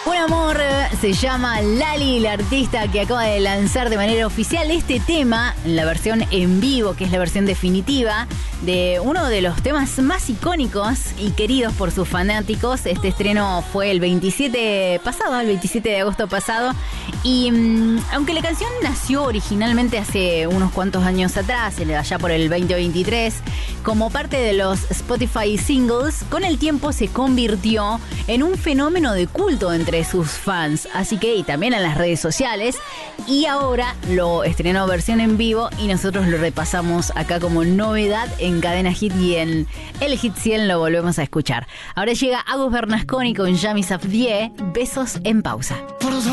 Un amor se llama Lali, la artista que acaba de lanzar de manera oficial este tema, la versión en vivo, que es la versión definitiva de uno de los temas más icónicos y queridos por sus fanáticos. Este estreno fue el 27 de agosto pasado. Y aunque la canción nació originalmente hace unos cuantos años atrás, allá por el 2023, como parte de los Spotify Singles, con el tiempo se convirtió en un fenómeno de culto entre sus fans, así que y también en las redes sociales, y ahora lo estrenó versión en vivo y nosotros lo repasamos acá como novedad en Cadena Hit, y en el Hit 100 lo volvemos a escuchar. Ahora llega Agus Bernasconi con Jamis Afdie, Besos en Pausa.